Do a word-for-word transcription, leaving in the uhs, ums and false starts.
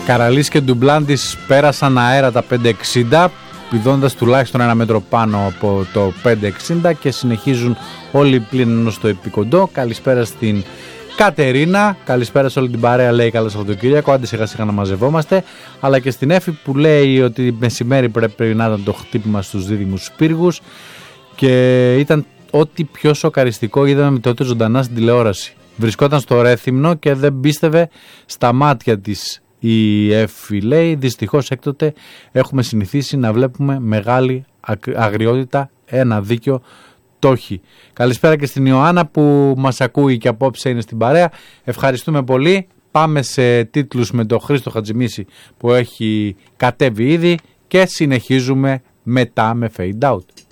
Καραλής και Ντουμπλάντης πέρασαν αέρα τα πέντε εξήντα, πηδώντας τουλάχιστον ένα μέτρο πάνω από το πέντε εξήντα και συνεχίζουν όλοι πλην ενός στο επικοντό. Καλησπέρα στην Κατερίνα, καλησπέρα σε όλη την παρέα, λέει καλό Σαββατοκύριακο, άντε σιγά σιγά να μαζευόμαστε, αλλά και στην Έφη που λέει ότι μεσημέρι πρέπει να ήταν το χτύπημα στους δίδυμους πύργους και ήταν ό,τι πιο σοκαριστικό είδαμε με τότε ζωντανά στην τηλεόραση. Βρισκόταν στο Ρέθυμνο και δεν πίστευε στα μάτια της η Έφη, λέει. Δυστυχώς έκτοτε έχουμε συνηθίσει να βλέπουμε μεγάλη αγριότητα, ένα δίκιο το έχει. Καλησπέρα και στην Ιωάννα που μας ακούει και απόψε είναι στην παρέα. Ευχαριστούμε πολύ. Πάμε σε τίτλους με τον Χρήστο Χατζημίση που έχει κατέβει ήδη και συνεχίζουμε μετά με Fade Out.